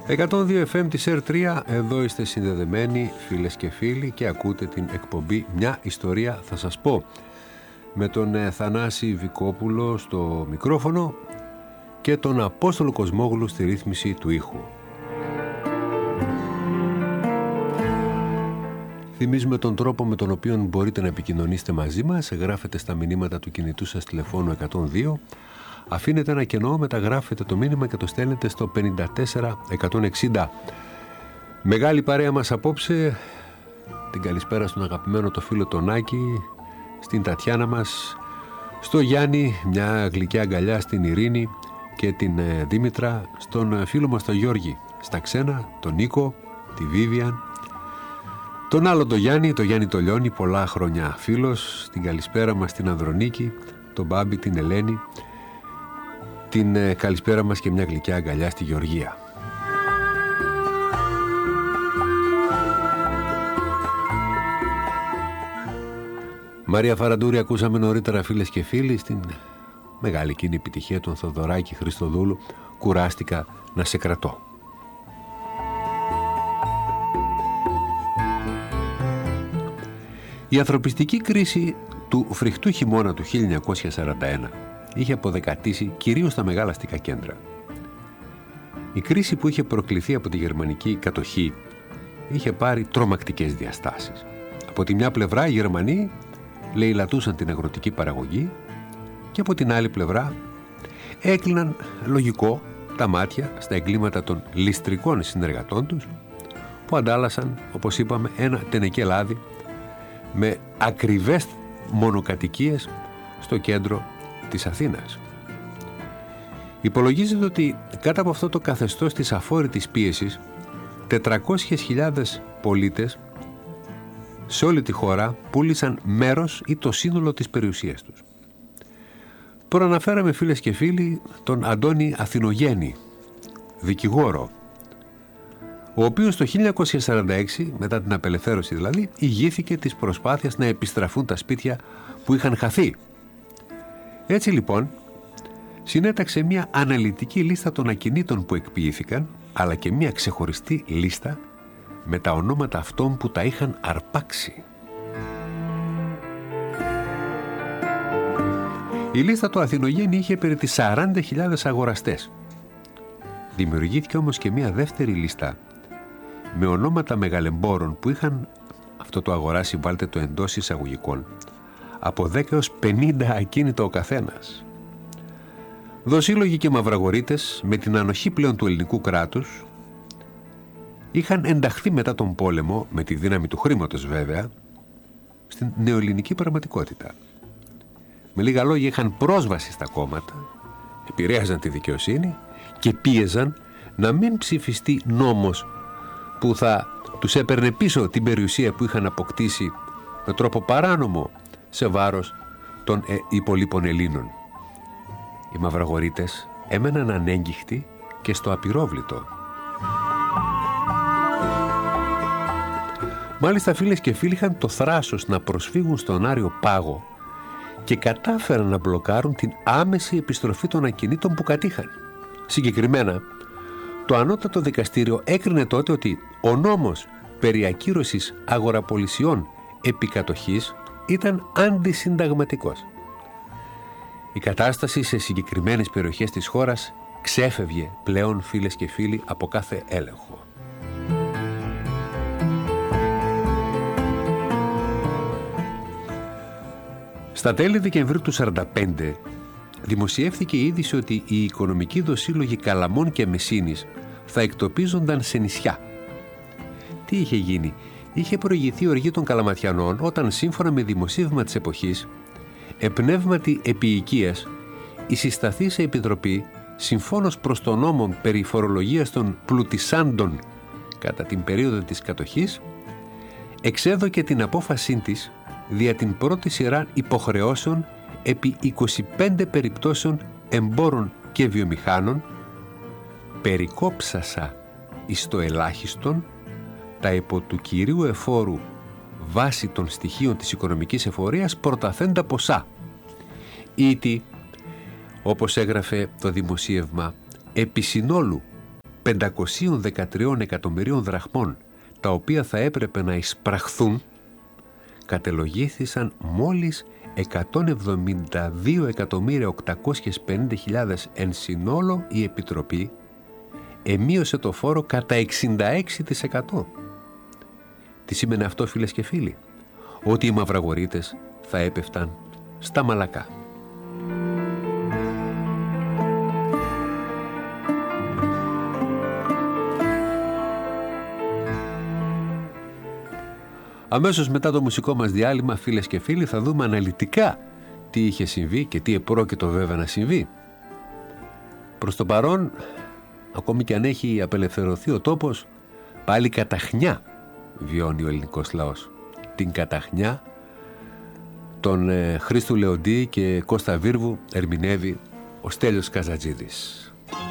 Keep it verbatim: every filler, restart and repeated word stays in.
εκατόν δύο εφ εμ της Air τρία, εδώ είστε συνδεδεμένοι φίλες και φίλοι και ακούτε την εκπομπή «Μια ιστορία θα σας πω» με τον Θανάση Βικόπουλο στο μικρόφωνο και τον Απόστολο Κοσμόγλου στη ρύθμιση του ήχου. Θυμίζουμε τον τρόπο με τον οποίο μπορείτε να επικοινωνήσετε μαζί μας. Γράφετε στα μηνύματα του κινητού σας τηλεφώνου εκατόν δύο, αφήνετε ένα κενό, μεταγράφετε το μήνυμα και το στέλνετε στο πενήντα τέσσερα εκατόν εξήντα. Μεγάλη παρέα μας απόψε. Την καλησπέρα στον αγαπημένο το φίλο τον Άκη, στην Τατιάνα μας, στο Γιάννη, μια γλυκιά αγκαλιά στην Ειρήνη και την ε, Δήμητρα, στον φίλο μας τον Γιώργη, στα ξένα, τον Νίκο, τη Βίβιαν, τον άλλο τον Γιάννη, τον Γιάννη το Λιώνη, πολλά χρόνια φίλος, την καλησπέρα μας στην Ανδρονίκη, τον Μπάμπη, την Ελένη, την ε, καλησπέρα μας και μια γλυκιά αγκαλιά στη Γεωργία. Μαρία Φαραντούρη ακούσαμε νωρίτερα φίλες και φίλοι στην μεγάλη εκείνη επιτυχία των Θοδωράκη Χριστοδούλου, «Κουράστηκα να σε κρατώ». Η ανθρωπιστική κρίση του φρικτού χειμώνα του χίλια εννιακόσια σαράντα ένα είχε αποδεκατήσει κυρίως στα μεγάλα αστικά κέντρα. Η κρίση που είχε προκληθεί από τη γερμανική κατοχή είχε πάρει τρομακτικές διαστάσεις. Από τη μια πλευρά οι Γερμανοί λαιλατούσαν την αγροτική παραγωγή και από την άλλη πλευρά έκλειναν, λογικό, τα μάτια στα εγκλήματα των ληστρικών συνεργατών τους που αντάλλασαν, όπως είπαμε, ένα τενεκέ λάδι με ακριβές μονοκατοικίες στο κέντρο της Αθήνας. Υπολογίζεται ότι κάτω από αυτό το καθεστώς της αφόρητης πίεσης τετρακόσιες χιλιάδες πολίτες σε όλη τη χώρα πούλησαν μέρος ή το σύνολο της περιουσίας τους. Προαναφέραμε φίλες και φίλοι τον Αντώνη Αθηνογέννη, δικηγόρο, ο οποίος το χίλια εννιακόσια σαράντα έξι, μετά την απελευθέρωση δηλαδή, ηγήθηκε της προσπάθειας να επιστραφούν τα σπίτια που είχαν χαθεί. Έτσι λοιπόν, συνέταξε μια αναλυτική λίστα των ακινήτων που εκποιήθηκαν, αλλά και μια ξεχωριστή λίστα με τα ονόματα αυτών που τα είχαν αρπάξει. Η λίστα του Αθηνογέννη είχε περί τις σαράντα χιλιάδες αγοραστές. Δημιουργήθηκε όμως και μια δεύτερη λίστα με ονόματα μεγαλεμπόρων που είχαν αυτό το αγοράσει, βάλτε το εντός εισαγωγικών, από δέκα έως πενήντα ακίνητα ο καθένας. Δοσύλλογοι και μαυραγορείτες με την ανοχή πλέον του ελληνικού κράτους είχαν ενταχθεί μετά τον πόλεμο, με τη δύναμη του χρήματος βέβαια, στην νεοελληνική πραγματικότητα. Με λίγα λόγια, είχαν πρόσβαση στα κόμματα, επηρέαζαν τη δικαιοσύνη και πίεζαν να μην ψηφιστεί νόμος που θα τους έπαιρνε πίσω την περιουσία που είχαν αποκτήσει με τρόπο παράνομο σε βάρος των ε, υπολείπων Ελλήνων. Οι μαυραγορείτες έμεναν ανέγγιχτοι και στο απειρόβλητο. Μάλιστα φίλες και φίλοι είχαν το θράσος να προσφύγουν στον Άριο Πάγο και κατάφεραν να μπλοκάρουν την άμεση επιστροφή των ακινήτων που κατήχαν. Συγκεκριμένα, το ανώτατο δικαστήριο έκρινε τότε ότι ο νόμος περί ακύρωσης αγοραπολισιών επί κατοχής ήταν αντισυνταγματικός. Η κατάσταση σε συγκεκριμένες περιοχές της χώρας ξέφευγε πλέον φίλες και φίλοι από κάθε έλεγχο. Στα τέλη Δεκεμβρίου του χίλια εννιακόσια σαράντα πέντε δημοσιεύθηκε η είδηση ότι οι οικονομικοί δοσύλλογοι Καλαμών και Μεσίνης θα εκτοπίζονταν σε νησιά. Τι είχε γίνει? Είχε προηγηθεί η οργή των Καλαματιανών όταν, σύμφωνα με δημοσίευμα της εποχής, επνεύματι επί οικίας, η συσταθήσα επιτροπή, συμφώνως προς τον νόμο περί φορολογίας των πλουτισάντων κατά την περίοδο της κατοχής, εξέδωκε την απόφασή της δια την πρώτη σειρά υποχρεώσεων επί είκοσι πέντε περιπτώσεων εμπόρων και βιομηχάνων, περικόψασα εις το ελάχιστον τα υπό του κυρίου εφόρου βάσει των στοιχείων της οικονομικής εφορίας προταθέντα ποσά. Ήτι, όπως έγραφε το δημοσίευμα, επί συνόλου πεντακόσια δεκατρία εκατομμυρίων δραχμών, τα οποία θα έπρεπε να εισπραχθούν, κατελογήθησαν μόλις εκατόν εβδομήντα δύο εκατομμύρια οκτακόσιες πενήντα χιλιάδες εν συνόλο. Η Επιτροπή εμείωσε το φόρο κατά εξήντα έξι τοις εκατό. Τι σήμαινε αυτό, φίλες και φίλοι? Ότι οι μαυραγορείτες θα έπεφταν στα μαλακά. Αμέσως μετά το μουσικό μας διάλειμμα, φίλες και φίλοι, θα δούμε αναλυτικά τι είχε συμβεί και τι επρόκειτο βέβαια να συμβεί. Προς το παρόν, ακόμη και αν έχει απελευθερωθεί ο τόπος, πάλι καταχνιά βιώνει ο ελληνικός λαός. Την καταχνιά των ε, Χρήστου Λεοντή και Κώστα Βίρβου ερμηνεύει ο Στέλιος Καζατζίδης.